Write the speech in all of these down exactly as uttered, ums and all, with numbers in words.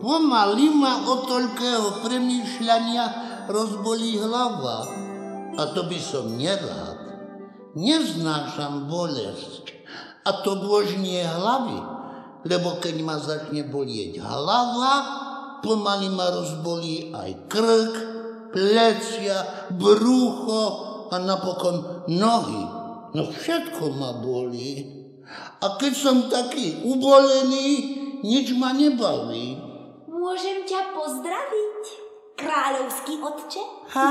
pomaly ma od toľkého premýšľania rozbolí hlava. A to by som nerád. Neznášam bolesť. A to božnie hlavy. Lebo keď ma začne bolieť hlava, pomaly ma rozbolí aj krk, plecia, brucho a napokon nohy. No všetko ma bolí. A keď som taký ubolený, nič ma nebaví. Môžem ťa pozdraviť, kráľovský otče? Há,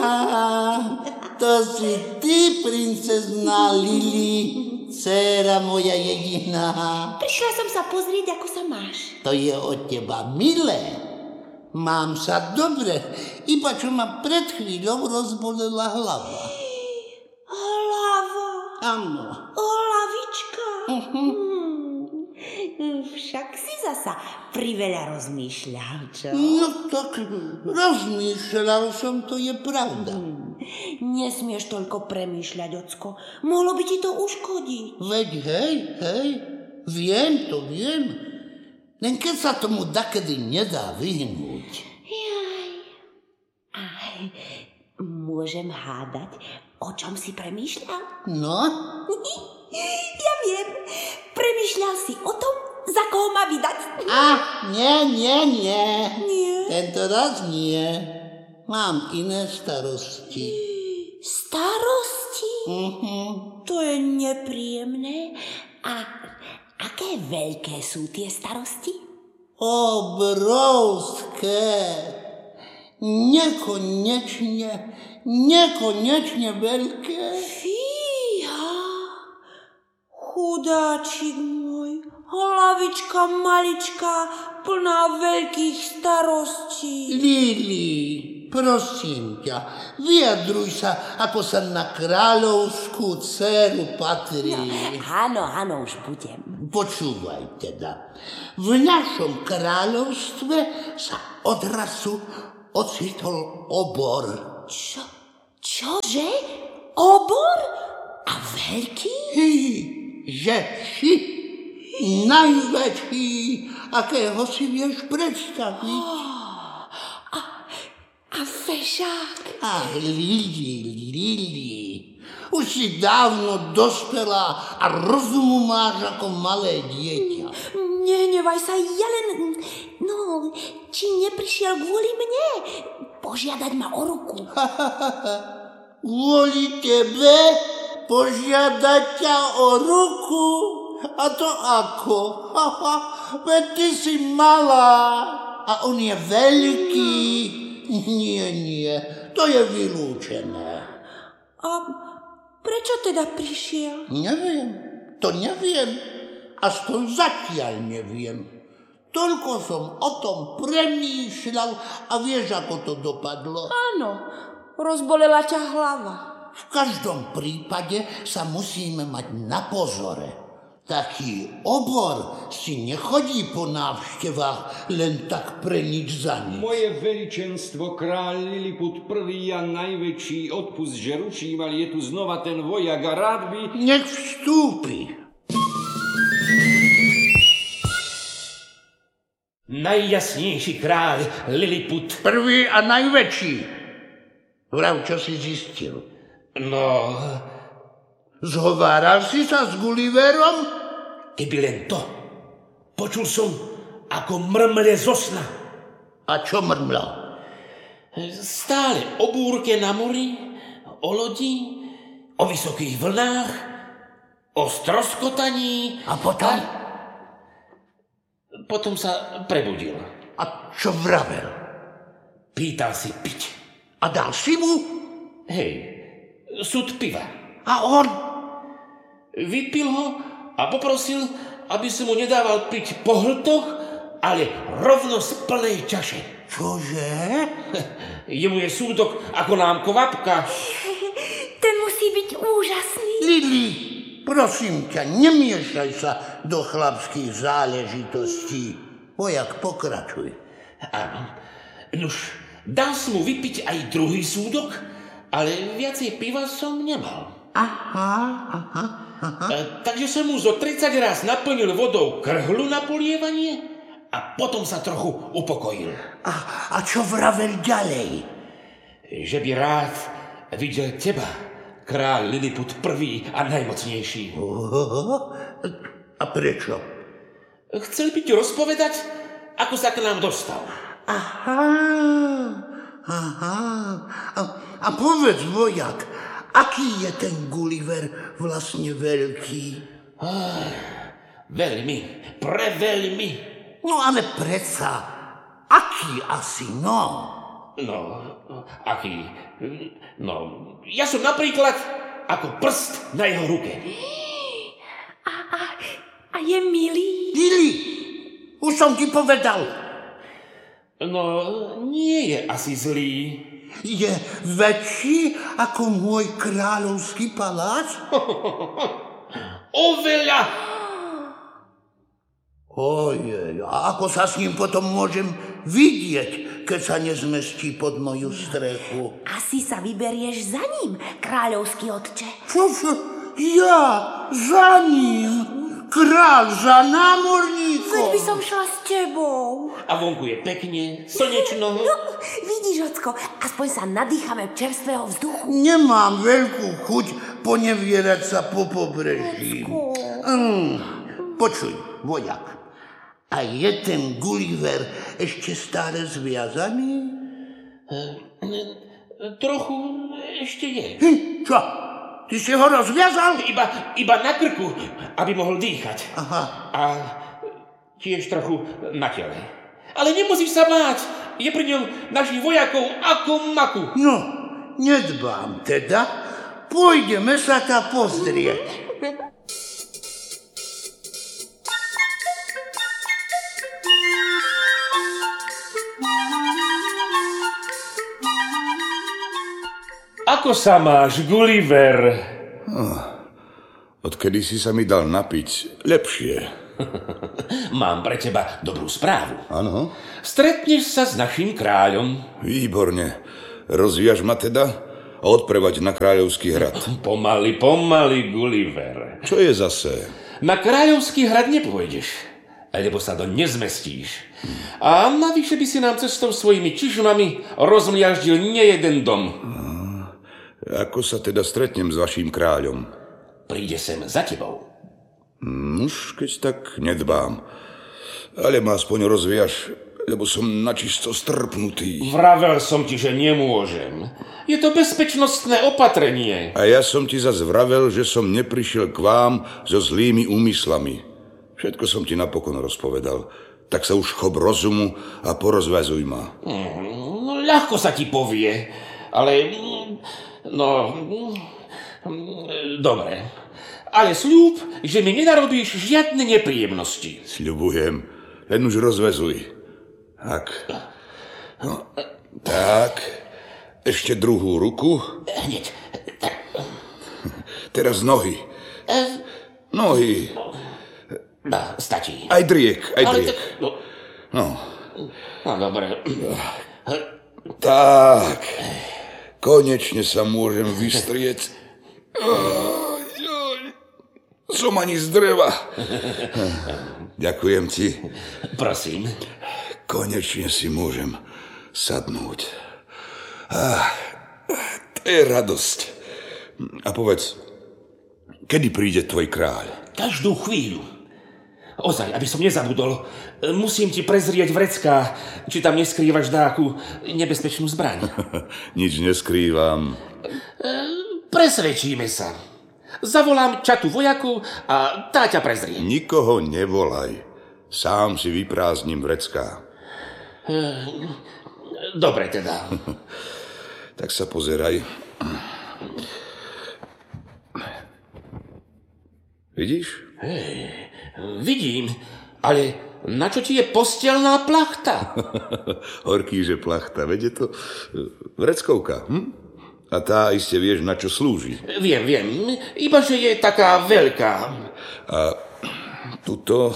to si ty, princezná Lili, dcéra moja jediná. Prišla som sa pozrieť, ako sa máš. To je od teba milé. Mám sa dobre, iba čo ma pred chvíľou rozbolela hlava. Hlava? Áno. Hlavička? Uh-huh. Hmm. Však si zasa priveľa rozmýšľal, čo? No tak rozmýšľal som, to je pravda. Hmm. Nesmieš toľko premýšľať, ocko. Mohlo by ti to uškodiť. Veď hej, hej, viem, to viem. Len keď sa tomu dakedy nedá vyhnúť. Jaj. Aj, môžem hádať, o čom si premýšľal? No? Ja viem. Premýšľal si o tom, za koho ma vydať. A, nie, nie, nie. Nie? Tento raz nie. Mám iné starosti. Starosti? Uh-huh. To je nepríjemné. A aké veľké sú tie starosti? Obrovské. Nekonečne, nekonečne veľké. Fíha. Chudáčik môj. Hlavička malička, plná veľkých starostí. Lili, prosím ťa, vyjadruj sa, ako sa na kráľovskú dcéru patrí. No, áno, áno, už budem. Počúvaj teda. V našom kráľovstve sa odrazu ocitol obor. Čo? Čože? Obor? A veľký? Hý, že si najväčší, akého si vieš predstaviť. Oh, a, a fešák? Ach, Lili, Lili, už si dávno dospelá a rozumu máš ako malé dieťa. Nehnevaj sa, ja len... No, či neprišiel kvôli mne požiadať ma o ruku? Kvôli tebe požiadať ťa o ruku? A to ako? Veď ty si malá a on je veľký. Nie, nie, to je vylúčené. A prečo teda prišiel? Neviem, to neviem. Aspoň zatiaľ neviem. Toľko som o tom premýšľal a vieš, ako to dopadlo? Áno, rozbolela ťa hlava. V každom prípade sa musíme mať na pozore. Taký obor si nechodí po návštevách len tak pre nič za nič. Moje veličenstvo, kráľ Liliput prvý a najväčší, odpust, že ruším, ale je tu znova ten vojak a rád by... Nech vstúpi. Najjasnejší kráľ Liliput. Prvý a najväčší. Vrav, čo si zistil? No... Zhováral si sa s Gulliverom? Keby len to. Počul som, ako mrmle zo sna. A čo mrmlal? Stále o búrke na mori, o lodi, o vysokých vlnách, o stroskotaní. A potom? A potom sa prebudil. A čo vravel? Pýtal si piť. A dal si mu? Hej, súd piva. A on? Vypil ho a poprosil, aby som mu nedával piť po hltoch, ale rovno z plnej čaše. Čože? Jemu je súdok ako nám kvapka. Ten musí byť úžasný. Lili, prosím ťa, nemiešaj sa do chlapských záležitostí. Vojak, pokračuj. Áno. Nuž, dal som mu vypiť aj druhý súdok, ale viacej piva som nemal. Aha, aha, aha. E, takže som mu zo tridsať raz naplnil vodou krhlu na polievanie a potom sa trochu upokojil. A, a čo vravel ďalej? Že by rád videl teba, kráľ Liliput prvý a najmocnejší. Oho, a prečo? Chcel by ti rozpovedať, ako sa k nám dostal. Aha, aha. A, a povedz, vojak, aký je ten Gulliver vlastne veľký? Ah, veľmi, preveľmi. No ale predsa, aký asi, no? No, aký? No, ja som napríklad ako prst na jeho ruke. A, a, a je milý? Lili, už som ti povedal. No, nie je asi zlý. Je väčší ako môj kráľovský palác? Oveľa! Ojej, a ako sa s ním potom môžem vidieť, keď sa nezmestí pod moju strechu? Asi sa vyberieš za ním, kráľovský otče. Čože? Ja? Za ním? Kráľ za námorníkom? Veď by som šla s tebou. A vonku je pekne, slnečno. No, vidíš, ocko, aspoň sa nadýchame čerstvého vzduchu. Nemám veľkú chuť ponevierať sa po pobreží. Mm, počuj, vojak. A je ten Gulliver ešte stále zviazaný? Trochu ešte je. Hm, čo? Ty si ho rozviazal? Iba, iba na krku, aby mohol dýchať. Aha. A tiež trochu na tele. Ale nemusíš sa báť. Je pri ňom našich vojakov ako maku. No, nedbám teda. Pôjdeme sa ta pozrieť. Ako sa máš, Gulliver? Oh, odkedy si sa mi dal napiť, lepšie. Mám pre teba dobrú správu. Áno? Stretneš sa s naším kráľom. Výborne. Rozvíjaš ma teda a odprevaď na Kráľovský hrad. Pomaly, pomaly, Gulliver. Čo je zase? Na Kráľovský hrad nepôjdeš, lebo sa do nezmestíš. A navyše by si nám cestou svojimi čižmami rozmliaždil nejeden dom. Ako sa teda stretnem s vaším kráľom? Príde sem za tebou. Nuž, keď tak nedbám. Ale ma aspoň rozvíjaš, lebo som načisto strpnutý. Vravel som ti, že nemôžem. Je to bezpečnostné opatrenie. A ja som ti zas vravel, že som neprišiel k vám so zlými úmyslami. Všetko som ti napokon rozpovedal. Tak sa už chop rozumu a porozvezuj ma. Mm, no, ľahko sa ti povie, ale... No... Dobre. Ale sľub, že mi nenarobíš žiadne nepríjemnosti. Sľubujem. Len už rozvezuj. Tak. No, tak. Ešte druhú ruku. Hneď. Teraz nohy. Nohy. No, stačí. Aj driek, aj Ale driek. tak... No, No. no dobre. Tak. Konečne sa môžem vystrieť. Som ani z dreva. Ďakujem ti. Prosím. Konečne si môžem sadnúť. Ah, to je radosť. A povedz, kedy príde tvoj kráľ? Každú chvíľu. Ozaj, aby som nezabudol, musím ti prezrieť vrecká, či tam neskrývaš dáku nebezpečnú zbraň. Nič neskrývam. Presvedčíme sa. Zavolám čatu vojakov a tá ťa prezrie. Nikoho nevolaj. Sám si vyprázdnim vrecká. Dobre teda. Tak sa pozeraj. Vidíš? Hej, vidím, ale na čo ti je postelná plachta? Horkýže plachta, veď je to vreckovka, hm? A tá iste vieš, na čo slúži. Viem, viem, iba že je taká veľká. A tuto...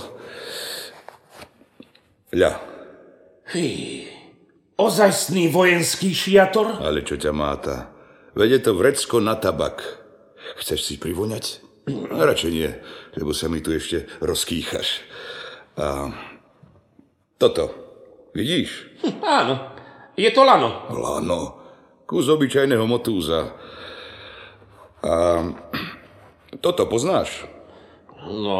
Ľa. Hej, ozajstný vojenský šiator? Ale čo ťa máta? Veď je to vrecko na tabak. Chceš si privoňať? Radšej nie, lebo sa mi tu ešte rozkýchaš. A Toto. Vidíš? Hm, áno, je to lano. Lano. Kus obyčajného motúza. A toto poznáš? No,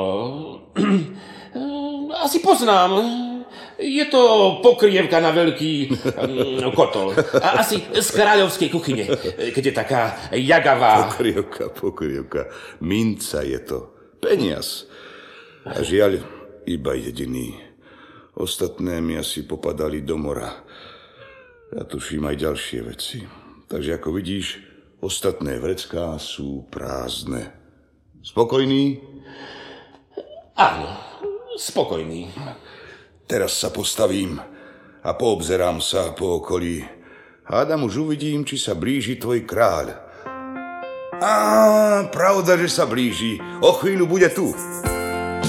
asi poznám. Je to pokrievka na veľký um, kotol. A asi z kráľovskej kuchyne, keď je taká jagavá. Pokrievka, pokrievka. Minca je to. Peniaz. A žiaľ, iba jediný. Ostatné mi asi popadali do mora. Ja tuším aj ďalšie veci. Takže ako vidíš, ostatné vrecká sú prázdne. Spokojný? Áno, spokojný. Teraz sa postavím a poobzerám sa po okolí. Hádam, už uvidím, či sa blíži tvoj kráľ. Á, pravda, že sa blíži. O chvíľu bude tu.